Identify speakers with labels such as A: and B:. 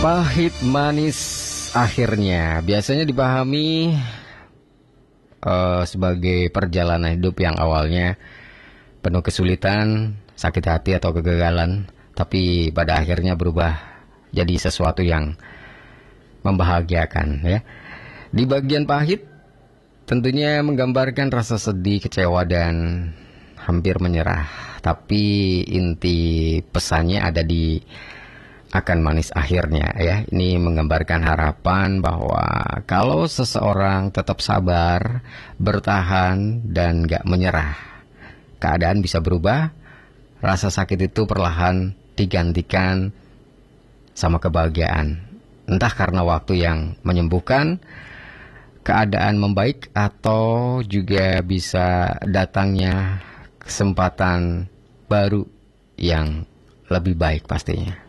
A: Pahit manis akhirnya biasanya dipahami sebagai perjalanan hidup yang awalnya penuh kesulitan, sakit hati atau kegagalan, tapi pada akhirnya berubah jadi sesuatu yang membahagiakan ya. Di bagian pahit tentunya menggambarkan rasa sedih, kecewa dan hampir menyerah. Tapi inti pesannya ada di akan manis akhirnya ya. Ini menggambarkan harapan bahwa kalau seseorang tetap sabar, bertahan dan gak menyerah, keadaan bisa berubah. Rasa sakit itu perlahan digantikan sama kebahagiaan. Entah karena waktu yang menyembuhkan, keadaan membaik, atau juga bisa datangnya kesempatan baru yang lebih baik pastinya.